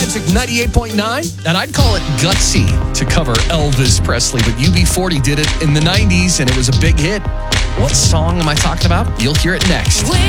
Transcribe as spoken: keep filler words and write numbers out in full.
Music ninety-eight point nine, and I'd call it gutsy to cover Elvis Presley, but U B forty did it in the nineties, and it was a big hit. What song am I talking about? You'll hear it next. When